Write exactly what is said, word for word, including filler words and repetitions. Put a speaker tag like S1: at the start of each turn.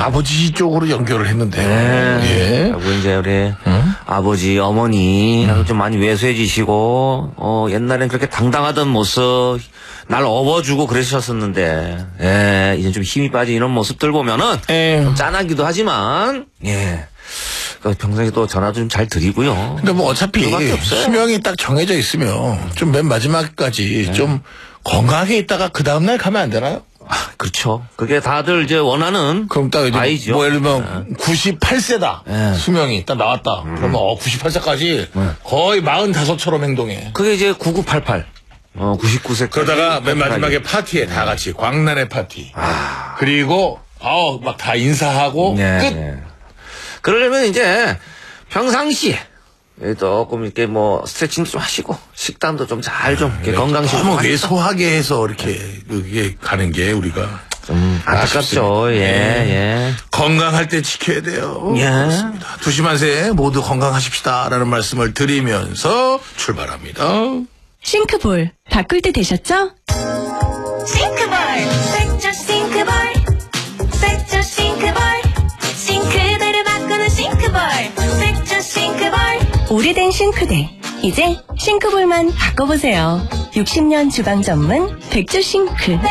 S1: 아버지 쪽으로 연결을 했는데.
S2: 네.
S1: 예.
S2: 그리고 이제 우리
S1: 응?
S2: 아버지, 어머니
S1: 음.
S2: 좀 많이 왜소해지시고 어, 옛날엔 그렇게 당당하던 모습 날 업어주고 그러셨었는데 예, 이제 좀 힘이 빠진 이런 모습들 보면은
S1: 예.
S2: 좀 짠하기도 하지만 예. 그 평소에 또 전화 좀 잘 드리고요.
S1: 근데 뭐 어차피
S2: 그거밖에 없어요.
S1: 수명이 딱 정해져 있으면 좀 맨 마지막까지
S2: 네.
S1: 좀 건강하게 있다가 그 다음날 가면 안 되나요?
S2: 아, 그렇죠. 그게 다들 이제 원하는
S1: 그럼 딱 이제
S2: 아이죠.
S1: 뭐 예를 들면 구십팔 세다
S2: 네.
S1: 수명이 딱 나왔다.
S2: 음.
S1: 그러면 어 구십팔 세까지 거의 마흔다섯처럼 행동해.
S2: 그게 이제 구구팔팔. 어, 구십구 세.
S1: 그러다가 맨 마지막에 파티에 다 같이 광란의 파티. 그리고 아우 막 다 인사하고
S2: 네,
S1: 끝.
S2: 네. 그러려면 이제 평상시에 조금 이렇게 뭐 스트레칭도 좀 하시고 식단도 좀 잘 좀 이렇게 건강식으로
S1: 너무
S2: 하시고.
S1: 왜소하게 해서 이렇게 이게 가는 게 우리가
S2: 좀 안타깝죠. 예, 예.
S1: 건강할 때 지켜야 돼요.
S2: 예.
S1: 그렇습니다. 두심한 새해 모두 건강하십시다라는 말씀을 드리면서 출발합니다.
S3: 싱크볼 바꿀 때 되셨죠?
S4: 싱크볼 백조 싱크볼 백조 싱크볼 싱크대를 바꾸는 싱크볼 백조 싱크볼
S3: 오래된 싱크대 이제 싱크볼만 바꿔보세요. 육십 년 주방 전문 백조 싱크.